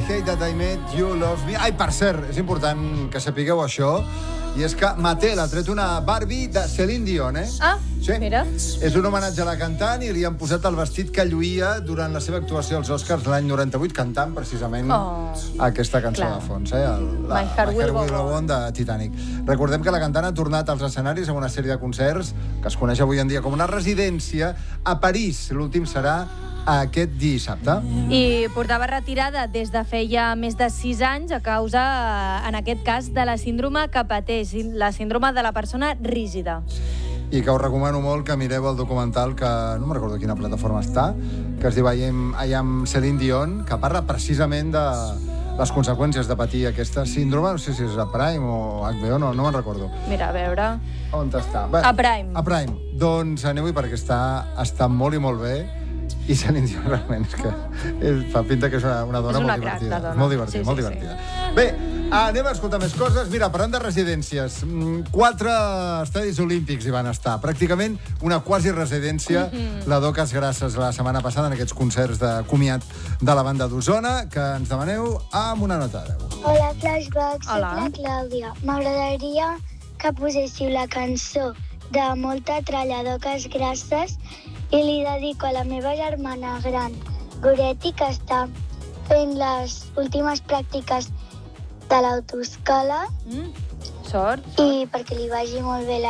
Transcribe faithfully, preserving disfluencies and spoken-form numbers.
Day That I Met You Love Me. Ai, per cert, és important que sapigueu això, i és que Mattel ha tret una Barbie de Celine Dion, eh? Ah, sí. Mira. És un homenatge a la cantant i li han posat el vestit que lluïa durant la seva actuació als Oscars l'any noranta-vuit, cantant precisament oh. aquesta cançó Clar. de fons, eh? El, la, My Heart Will Go On de Titanic. Recordem que la cantant ha tornat als escenaris amb una sèrie de concerts que es coneix avui en dia com una residència a París. L'últim serà aquest dissabte. I portava retirada des de feia més de sis anys a causa, en aquest cas, de la síndrome que pateix, la síndrome de la persona rígida. I que us recomano molt que mireu el documental que, no me'n recordo quina plataforma està, que es diu I am, I am Celine Dion, que parla precisament de les conseqüències de patir aquesta síndrome. No sé si és a Prime o H B O, no, no me'n recordo. Mira, a veure... On està? Bé, a Prime. A Prime. Doncs aneu-hi perquè està, està molt i molt bé. I Celine Dion realment és que és, fa pinta que és una, una dona és una molt crac, divertida. dona. Molt divertida, sí, molt sí, divertida. Sí. Bé, anem a escoltar més coses. Mira, parlant de residències, quatre estadis olímpics hi van estar. Pràcticament una quasi residència. Mm-hmm. La Docas Grasses la setmana passada en aquests concerts de comiat de la banda d'Osona, que ens demaneu amb una nota de deu. Hola, Flashback, soc Hola. la Clàudia. M'agradaria que poséssiu la cançó de Molta tralla d'Oques Grasses i li dedico a la meva germana gran, Goretti, que està fent les últimes pràctiques de l'autoescola Mm. Sort. i perquè li vagi molt bé la